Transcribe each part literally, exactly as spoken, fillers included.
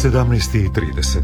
sedamnaest i trideset.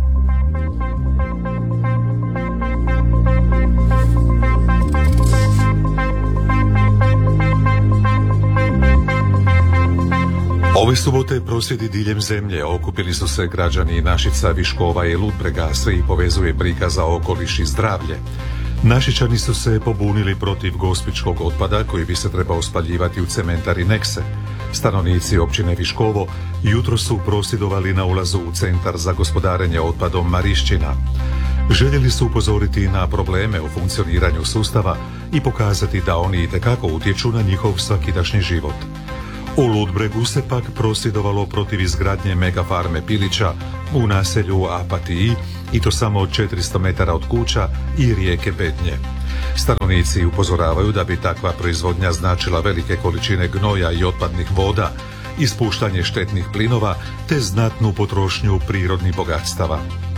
Ove subote prosvjedi diljem zemlje okupili su se građani Našica, Viškova i Ludbrega, sve ih povezuje briga za okoliš i zdravlje. Našičani su se pobunili protiv gospićkog otpada koji bi se trebao spaljivati u cementari Nekse. Stanovnici općine Viškovo jutro su prosvjedovali na ulazu u centar za gospodarenje otpadom Marišćina. Željeli su upozoriti na probleme u funkcioniranju sustava i pokazati da oni itekako utječu na njihov svakidašnji život. U Ludbregu se pak prosvjedovalo protiv izgradnje megafarme pilića u naselju Apatiji, i to samo od četiristo metara od kuća i rijeke Bednje. Stanovnici upozoravaju da bi takva proizvodnja značila velike količine gnoja i otpadnih voda, ispuštanje štetnih plinova te znatnu potrošnju prirodnih bogatstava.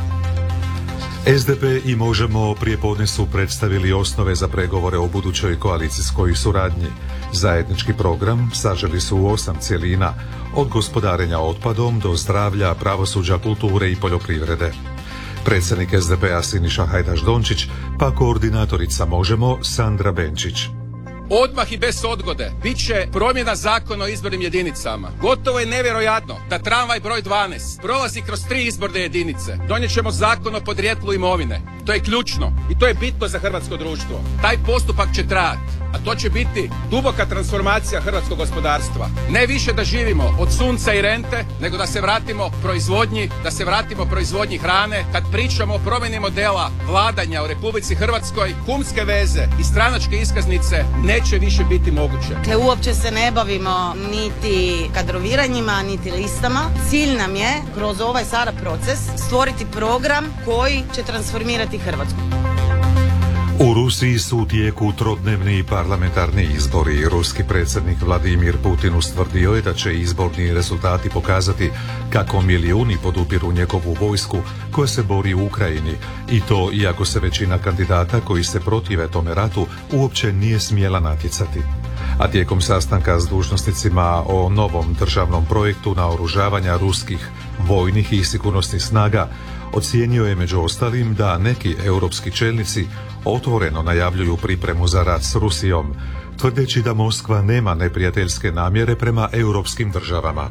S D P i Možemo prijepodne su predstavili osnove za pregovore o budućoj koalicijskoj suradnji. Zajednički program saželi su u osam cjelina, od gospodarenja otpadom do zdravlja, pravosuđa, kulture i poljoprivrede. Predsjednik S D P-a Siniša Hajdaš-Dončić, pa koordinatorica Možemo Sandra Benčić. Odmah i bez odgode bit će promjena zakona o izbornim jedinicama. Gotovo je nevjerojatno da tramvaj broj dvanaest prolazi kroz tri izborne jedinice. Donijet ćemo zakon o podrijetlu imovine. To je ključno i to je bitno za hrvatsko društvo. Taj postupak će trajati, a to će biti duboka transformacija hrvatskog gospodarstva. Ne više da živimo od sunca i rente, nego da se vratimo proizvodnji, da se vratimo proizvodnji hrane. Kad pričamo o promjeni modela vladanja u Republici Hrvatskoj, kumske veze i stranačke iskaznice neće više biti moguće. Dakle, uopće se ne bavimo niti kadroviranjima, niti listama. Cilj nam je kroz ovaj sada proces stvoriti program koji će transformirati Hrvatsku. U Rusiji su u tijeku trodnevni parlamentarni izbori. Ruski predsjednik Vladimir Putin ustvrdio je da će izborni rezultati pokazati kako milijuni podupiru njegovu vojsku koja se bori u Ukrajini, i to iako se većina kandidata koji se protive tome ratu uopće nije smjela natjecati. A tijekom sastanka s dužnosnicima o novom državnom projektu naoružavanja ruskih vojnih i sigurnosnih snaga ocijenio je među ostalim da neki europski čelnici otvoreno najavljuju pripremu za rat s Rusijom, tvrdeći da Moskva nema neprijateljske namjere prema europskim državama.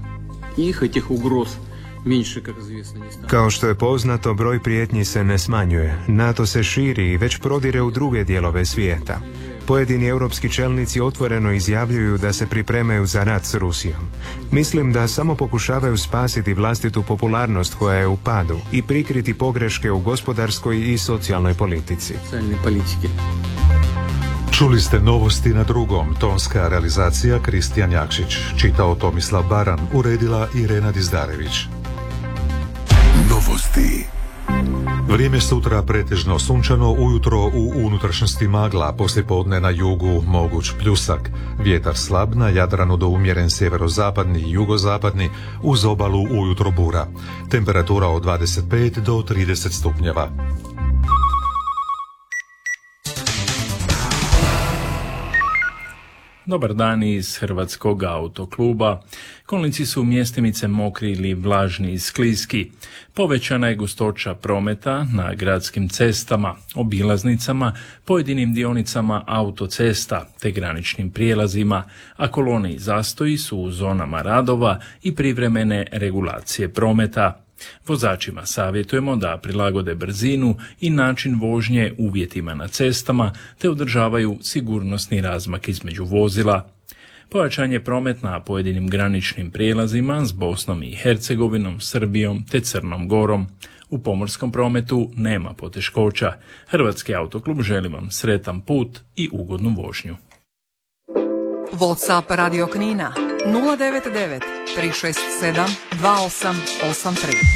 Kao što je poznato, broj prijetnji se ne smanjuje. NATO se širi i već prodire u druge dijelove svijeta. Pojedini europski čelnici otvoreno izjavljuju da se pripremaju za rat s Rusijom. Mislim da samo pokušavaju spasiti vlastitu popularnost koja je u padu i prikriti pogreške u gospodarskoj i socijalnoj politici. Čuli ste novosti na drugom. Tonska realizacija Kristijan Jakšić. Čitao Tomislav Baran. Uredila Irena Dizdarević. Novosti. Vrijeme sutra pretežno sunčano, ujutro u unutrašnjosti magla, poslijepodne na jugu moguć pljusak. Vjetar slab, na Jadranu do umjeren sjeverozapadni i jugozapadni, uz obalu ujutro bura. Temperatura od dvadeset pet do trideset stupnjeva. Dobar dan iz Hrvatskog autokluba. Kolnici su mjestimice mokri ili vlažni i skliski. Povećana je gustoća prometa na gradskim cestama, obilaznicama, pojedinim dionicama autocesta te graničnim prijelazima, a kolone i zastoji su u zonama radova i privremene regulacije prometa. Vozačima savjetujemo da prilagode brzinu i način vožnje uvjetima na cestama te održavaju sigurnosni razmak između vozila. Pojačan je promet na pojedinim graničnim prijelazima s Bosnom i Hercegovinom, Srbijom te Crnom Gorom. U pomorskom prometu nema poteškoća. Hrvatski autoklub želi vam sretan put i ugodnu vožnju. WhatsApp Radio Knina nula devet devet tri šest sedam dva osam osam tri.